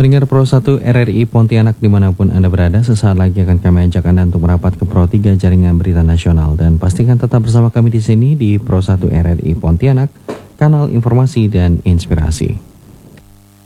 Pendengar Pro 1 RRI Pontianak dimanapun Anda berada, sesaat lagi akan kami ajak Anda untuk merapat ke Pro 3 Jaringan Berita Nasional. Dan pastikan tetap bersama kami di sini di Pro 1 RRI Pontianak, kanal informasi dan inspirasi.